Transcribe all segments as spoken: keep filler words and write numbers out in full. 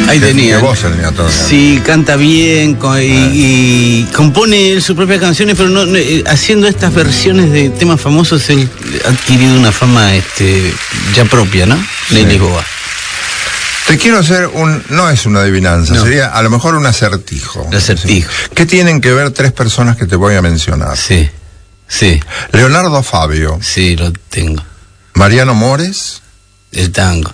Ahí tenía. De voz tenía todo. Sí, canta bien con, y, y compone él sus propias canciones, pero no, no, haciendo estas versiones de temas famosos él ha adquirido una fama este, ya propia, ¿no? De Sí. Lisboa. Te quiero hacer un... No es una adivinanza, No. sería a lo mejor un acertijo. Un acertijo. ¿Sí? ¿Qué tienen que ver tres personas que te voy a mencionar? Sí, sí, Leonardo Fabio, sí, lo tengo. Mariano Mores El tango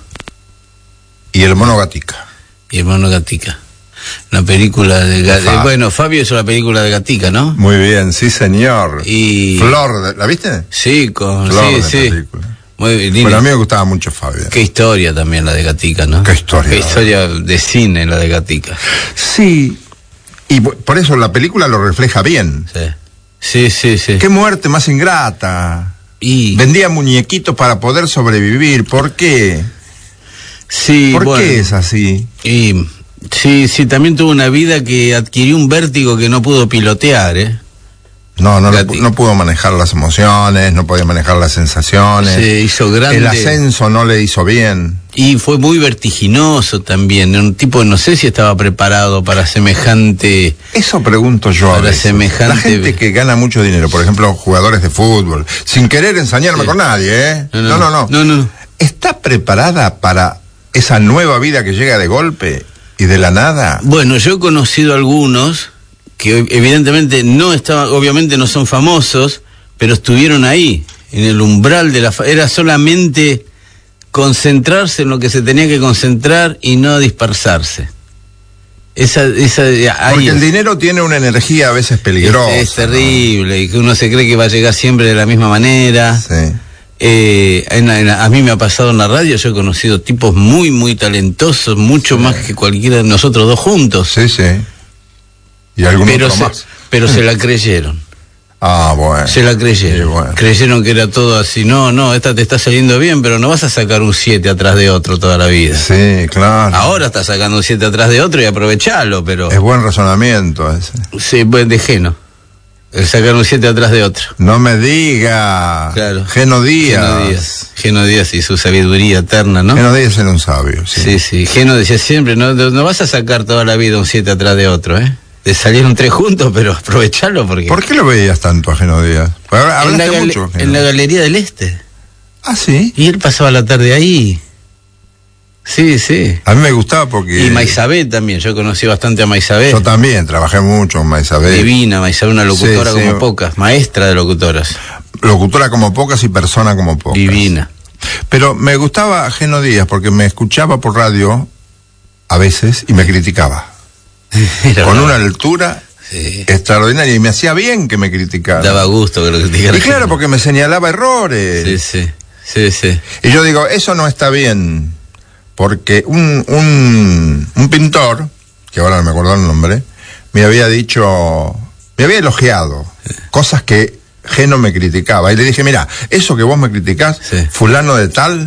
y el Mono Gatica. y el Mono Gatica. Una película de... Ga- Fa- Bueno, Fabio hizo la película de Gatica, ¿no? Muy bien, sí señor. Y... Flor, ¿la viste? Sí, con... Flor sí, de sí. película. Muy lindo. Bueno, a mí me gustaba mucho Fabio. Qué historia también la de Gatica, ¿no? Qué historia. Qué historia de cine la de Gatica. Sí, y bu- por eso la película lo refleja bien. Sí, sí, sí. sí. Qué muerte más ingrata. Y... Vendía muñequitos para poder sobrevivir. ¿Por qué? Sí, ¿Por bueno, qué es así? Y... Sí, sí, también tuvo una vida que adquirió un vértigo que no pudo pilotear, ¿eh? No, no, lo Gati- pu- no pudo manejar las emociones, no podía manejar las sensaciones. Se hizo grande. El ascenso no le hizo bien. Y fue muy vertiginoso también. Era un tipo, no sé si estaba preparado para semejante... Eso pregunto yo a Para veces. semejante- La gente que gana mucho dinero, por ejemplo, jugadores de fútbol, sin querer ensañarme Sí. con nadie, ¿eh? No, No, no, no, no. no, no, no. ¿Está preparada para esa nueva vida que llega de golpe y de la nada? Bueno, yo he conocido algunos que evidentemente no estaban, obviamente no son famosos, pero estuvieron ahí, en el umbral de la... fa- Era solamente concentrarse en lo que se tenía que concentrar y no dispersarse. Esa, esa, ahí Porque el es. dinero tiene una energía a veces peligrosa. Es, es terrible, y que uno se cree que va a llegar siempre de la misma manera. ¿no? Sí. Eh, en la- en la- a mí me ha pasado en la radio, yo he conocido tipos muy, muy talentosos, mucho más que cualquiera de nosotros dos juntos. Sí, sí. Y algún pero otro se, más. pero se la creyeron. Ah, bueno. Se la creyeron. Sí, bueno. Creyeron que era todo así. No, no, esta te está saliendo bien, pero no vas a sacar un siete atrás de otro toda la vida. Sí, claro. Ahora estás sacando un siete atrás de otro y aprovechalo, pero... Es buen razonamiento ese. Sí, buen de Geno. El sacar un siete atrás de otro. No me diga. Claro. Geno Díaz. Geno Díaz. Geno Díaz y su sabiduría eterna, ¿no? Geno Díaz era un sabio, sí. Sí, sí. Geno decía siempre, no, no, no vas a sacar toda la vida un siete atrás de otro, ¿eh? Te salieron tres juntos, pero aprovechalo porque... ¿Por qué lo veías tanto a Geno Díaz? Porque habla- en, la hablaste gale- mucho. Geno. en la Galería del Este. Ah, sí. Y él pasaba la tarde ahí. Sí, sí. A mí me gustaba porque... Y Maisabé también, yo conocí bastante a Maisabé. Yo también trabajé mucho con Maisabel. Divina, Maisabé, una locutora Sí, sí. como pocas, maestra de locutoras. Locutora como pocas y persona como pocas. Divina. Pero me gustaba Geno Díaz porque me escuchaba por radio a veces y me criticaba. Era Con una- una altura Sí. extraordinaria y me hacía bien que me criticara. Daba gusto que lo criticara. Y claro, porque me señalaba errores. Sí, sí. Sí, sí. Y yo digo, eso no está bien, porque un, un, un pintor, que ahora no me acuerdo el nombre, me había dicho, me había elogiado cosas que Geno me criticaba. Y le dije, mira, eso que vos me criticás, Sí. fulano de tal,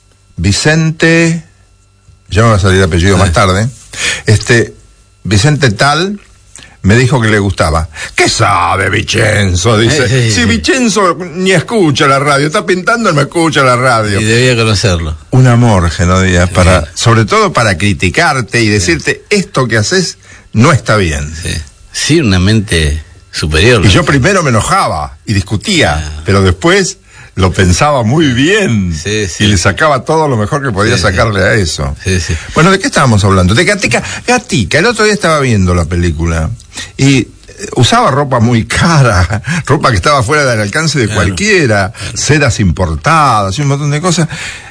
Vicente, ya me va a salir el apellido Ah. más tarde, este, Vicente tal, me dijo que le gustaba. ¿Qué sabe Vicenzo? Dice. Eh, sí, si sí. Vicenzo ni escucha la radio, está pintando, él me escucha la radio. Y debía conocerlo. Un amor, Geno Díaz, para, sobre todo para criticarte y decirte esto que haces no está bien. Sí. Sí, una mente superior. Y yo primero me enojaba y discutía, Ah. pero después lo pensaba muy bien Sí, sí. y le sacaba todo lo mejor que podía Sí, sacarle a eso. Sí, sí. Bueno, ¿de qué estábamos hablando? De Gatica. Gatica, el otro día estaba viendo la película y eh, usaba ropa muy cara, ropa que estaba fuera del alcance de Claro. cualquiera, sedas importadas y un montón de cosas.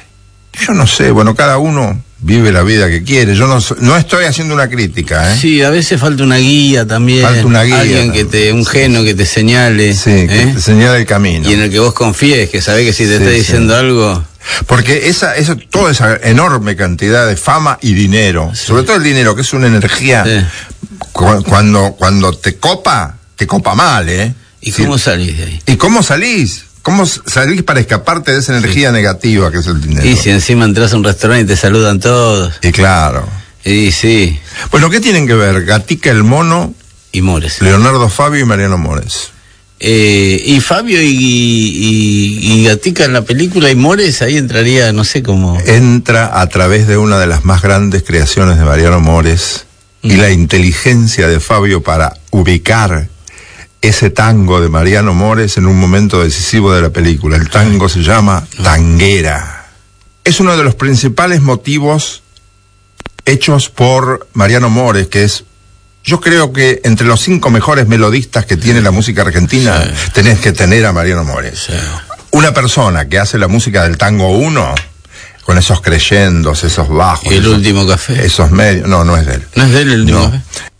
Yo no sé, bueno, cada uno vive la vida que quiere. Yo no, so- no estoy haciendo una crítica, ¿eh? Sí, a veces falta una guía también. Falta una guía Alguien que también. te, un geno que te señale. Sí, que ¿eh? te señala el camino. Y en el que vos confíes, que sabés que si te Sí, está sí. diciendo algo... Porque esa, esa, toda esa enorme cantidad de fama y dinero, sobre todo el dinero, que es una energía, Sí. cu- cuando, cuando te copa, te copa mal, ¿eh? ¿Y Sí. cómo salís de ahí? ¿Y cómo salís? ¿Cómo s- salís para escaparte de esa energía negativa que es el dinero? Y si encima entras a un restaurante y te saludan todos. Y claro. Y sí. Bueno, ¿qué tienen que ver Gatica el Mono, Y Mores. Leonardo Fabio y Mariano Mores? Eh, y Fabio y, y, y Gatica en la película y Mores, ahí entraría, no sé cómo. Entra a través de una de las más grandes creaciones de Mariano Mores mm. y la inteligencia de Fabio para ubicar ese tango de Mariano Mores en un momento decisivo de la película. El tango se llama Tanguera. Es uno de los principales motivos hechos por Mariano Mores, que es, yo creo que entre los cinco mejores melodistas que tiene la música argentina, sí. tenés que tener a Mariano Mores. Sí. Una persona que hace la música del tango uno, con esos creyendos, esos bajos. ¿Y el esos, último café? Esos medios, no, no es de él. ¿No es de él el último no. café?